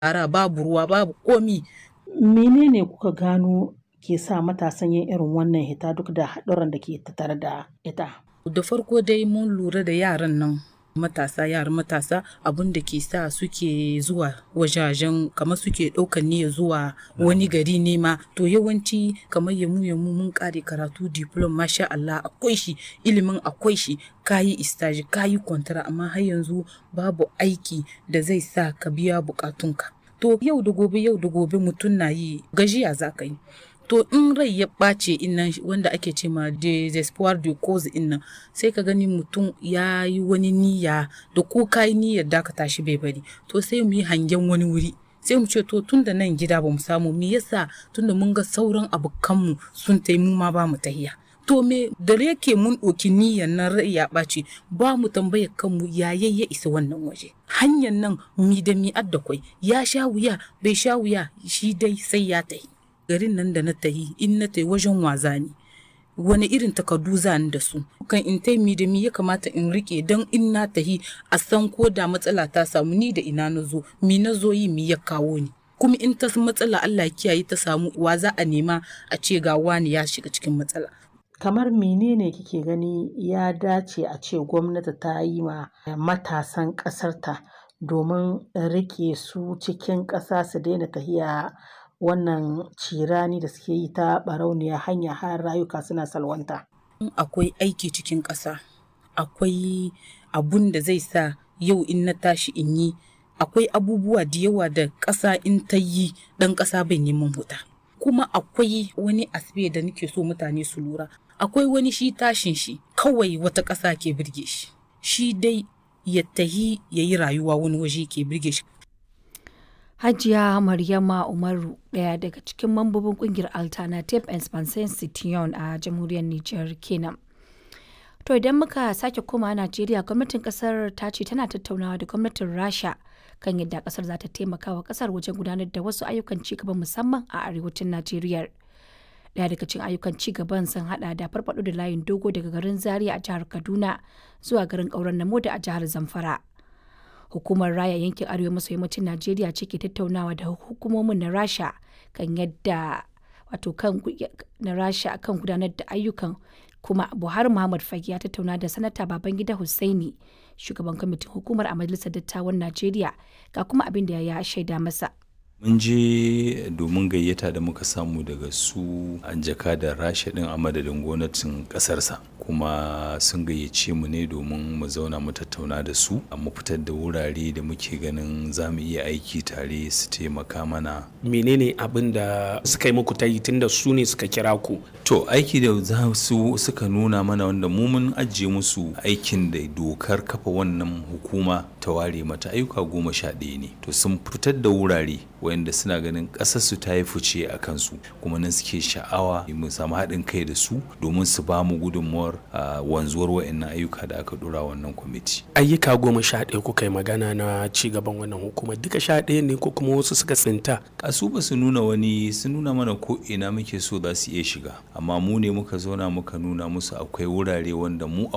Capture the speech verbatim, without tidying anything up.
Ara babu ruwa babu komi. Menene kuka gano ke sa matasan yin irin wannan hita duk da haɗurran da ke tattare da ita? Da farko dai mun lura da yaran nan matasa yaran matasa abun da ke sa suke zuwa wajajen kamar suke ɗaukan niyya zuwa wani gari nema to yawanci kamar yamu yamu mun kare karatu diploma masha Allah akwai shi ilimin akwai shi kayi istaji kayi kwantara amma har yanzu babu aiki da zai sa ka biya bukatunka. To yau da gobe yau da gobe mutum na yi gajiya za ka yi. To in rai ya ɓace innan wanda ake ce ma desespoir de cause innan sai ka gani mutum ya yi wani niyya da ko ka yi niyyar da ka tashi bai bari to sai mu yi hangen wani wuri sai mu ce to tun da nan gida ba mu samu me yasa tun da mun ga sauran abokanmu sun tai mu ma ba mu tahiya. To me da yake mun ɗauki niyyar nan rai ya ɓaci ba mu tambayar kanmu yaye ya isa wannan waje. Hanyar nan mi da mi adda kwai ya sha wuya bai sha wuya shi dai sai ya tahi. Garin nan da na tahi in na tahi wajen waza ne wani irin takardu zani da su kan in tai mi da mi ya kamata in rike don in na tahi a san ko da matsala ta samu ni da ina na zo mi na zo yi mi ya kawo ni kuma in ta matsala Allah ya kiyaye ta samu wa za a nema a ce ga wani ya shiga cikin matsala. Kamar menene kike gani ya dace a ce gwamnati ta yi ma matasan ƙasarta domin rike su cikin ƙasa su daina tahiya wannan cirani da suke yi ta barauniya hanya har rayuka suna salwanta. Akwai aiki cikin ƙasa, akwai abun da zai sa yau in na tashi in yi, akwai abubuwa da yawa da ƙasa in ta yi ɗan ƙasa bai neman huta. Kuma akwai wani asibe da nake so mutane su lura, akwai wani shi tashin shi kawai wata ƙasa ke birge shi, shi dai ya tahi ya yi rayuwa wani waje ke birge shi. Hajiya Maryama Umaru ɗaya daga cikin mambobin ƙungiyar Alternative Expansion Citiyon a jamhuriyar Nijar kenan. To idan muka sake koma Najeriya gwamnatin ƙasar ta ce tana tattaunawa da gwamnatin Rasha kan yadda ƙasar za ta taimaka wa ƙasar wajen gudanar da wasu ayyukan cigaba musamman a arewacin Najeriya. Ɗaya daga cikin ayyukan cigaban sun haɗa da farfaɗo da layin dogo daga garin Zaria a jihar Kaduna zuwa garin Ƙauren Namoda a jihar Zamfara. Hukumar Raya Yankin Arewa maso Yammacin Najeriya ce ke tattaunawa da hukumomin na Rasha kan yadda wato kan na Rasha kan gudanar da ayyukan kuma Buhari Muhammad Fage ya tattauna da Sanata Babangida Hussaini shugaban kwamitin hukumar a Majalisar Dattawan Najeriya ga kuma abin da ya shaida masa. Mun je domin gayyata da muka samu daga su an jaka da Rasha din a madadin gwamnatin kasarsa kuma sun gayyace mu ne domin mu zauna mu tattauna da su mu fitar da wurare da muke ganin za mu iya aiki tare su taimaka mana. Menene abin da suka yi muku tayi tunda su ne suka kira ku? To aiki da za su suka nuna mana wanda mu mun ajiye musu aikin da dokar kafa wannan hukuma ta ware mata ayyuka goma sha ɗaya ne. To sun fitar da wurare wayanda suna ganin ƙasarsu ta yi fice a kansu kuma nan suke sha'awa mu samu haɗin kai da su domin su ba mu gudunmuwar wanzuwar wayannan ayyuka da aka dora wannan kwamiti. Ayyuka goma sha ɗaya kuka yi magana na ci gaban wannan hukumar duka sha ɗaya ne ko kuma wasu suka tsinta? A su ba su nuna wani sun nuna mana ko ina muke so za su iya shiga amma mu ne muka zauna muka nuna musu akwai wurare wanda mu a